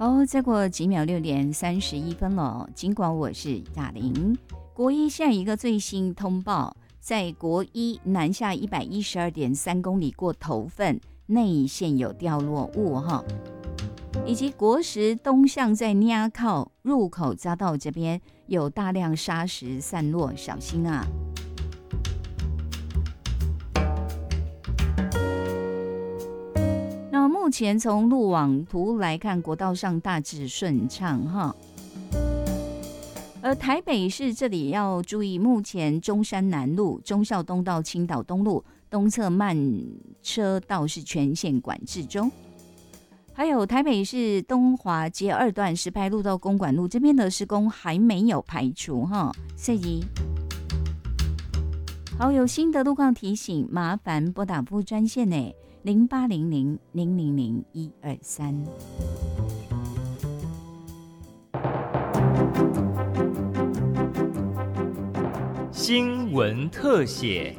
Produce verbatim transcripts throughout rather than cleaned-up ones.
好，再过几秒六点三十一分了。尽管我是雅玲，国一现在一个最新通报，在国一南下一百一十二点三公里过头份内现有掉落物哈，以及国十东向在捏靠入口匝道这边有大量砂石散落，小心啊！那目前从路网图来看，国道上大致顺畅哈。而台北市这里要注意，目前中山南路、忠孝东到青岛东路东侧慢车道是全线管制中。还有台北市东华街二段石牌路到公馆路这边的施工还没有排除哈，所以好有新的路况提醒，麻烦拨打服务专线呢。零八零零零零零一二三。 新闻特写，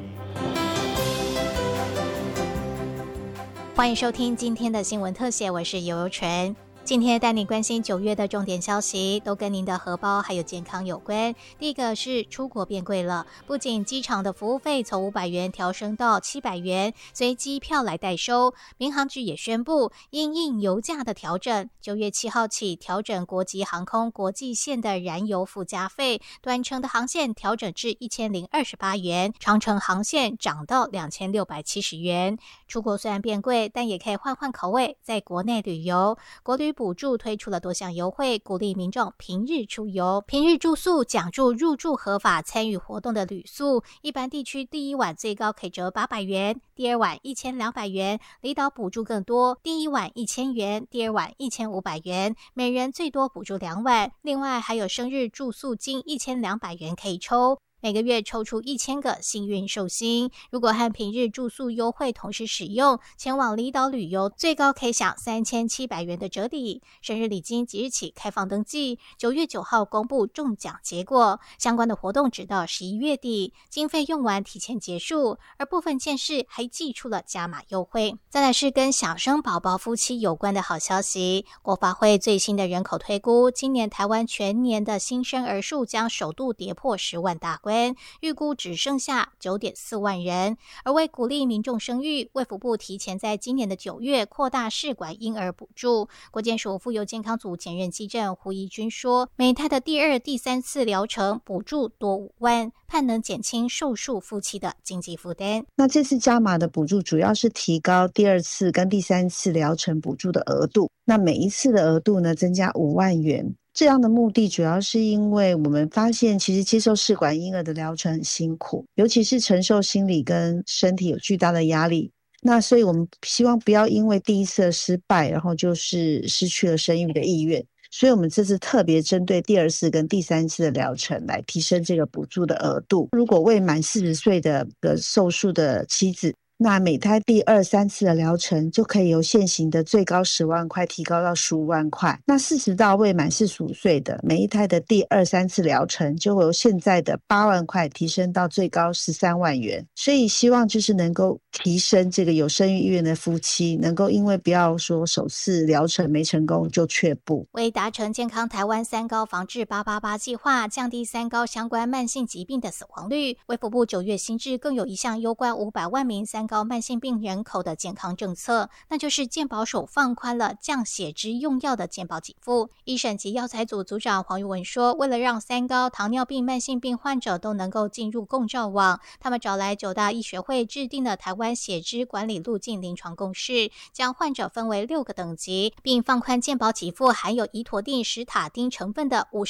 欢迎收听今天的新闻特写，我是游游纯。今天带你关心九月的重点消息，都跟您的荷包还有健康有关。第一个是出国变贵了，不仅机场的服务费从五百元调升到七百元，随机票来代收。民航局也宣布，因应油价的调整，九月七号起调整国际航空国际线的燃油附加费，短程的航线调整至一千零二十八元，长程航线涨到两千六百七十元。出国虽然变贵，但也可以换换口味，在国内旅游。国旅补助推出了多项优惠，鼓励民众平日出游。平日住宿奖助入住合法参与活动的旅宿，一般地区第一晚最高可以折八百元，第二晚一千两百元，离岛补助更多，第一晚一千元，第二晚一千五百元，每人最多补助两晚。另外还有生日住宿金一千两百元可以抽。每个月抽出一千个幸运寿星，如果和平日住宿优惠同时使用，前往离岛旅游最高可以享三千七百元的折抵。生日礼金即日起开放登记，九月九号公布中奖结果，相关的活动直到十一月底，经费用完提前结束，而部分县市还祭出了加码优惠。再来是跟小生宝宝夫妻有关的好消息，国发会最新的人口推估，今年台湾全年的新生儿数将首度跌破十万大关，预估只剩下 九点四万人。而为鼓励民众生育，卫福部提前在今年的九月扩大试管婴儿补助。国健署妇幼健康组前任机政胡怡君说，每胎的第二、第三次疗程补助多五万，盼能减轻受术夫妻的经济负担。 那这次加码的补助主要是提高第二次跟第三次疗程补助的额度，那每一次的额度呢增加五万元。这样的目的主要是因为我们发现其实接受试管婴儿的疗程很辛苦，尤其是承受心理跟身体有巨大的压力，那所以我们希望不要因为第一次的失败然后就是失去了生育的意愿，所以我们这次特别针对第二次跟第三次的疗程来提升这个补助的额度。如果未满四十岁的的受术的妻子，那每胎第二、三次的疗程就可以由现行的最高十万块提高到十五万块。那四十到未满四十五岁的每一胎的第二、三次疗程就会由现在的八万块提升到最高十三万元。所以希望就是能够提升这个有生育意愿的夫妻，能够因为不要说首次疗程没成功就却步。 为达成健康台湾三高防治八八八计划，降低三高相关慢性疾病的死亡率，卫福部九月新制更有一项攸关五百万名三高高慢性病人口的健康政策，那就是健保署放宽了降血脂用药的健保给付。医审及药材组组长黄玉文说，为了让三高、糖尿病、慢性病患者都能够进入共照网，他们找来九大医学会制定了台湾血脂管理路径临床共识，将患者分为六个等级，并放宽健保给付含有胰妥定、史塔丁成分的五十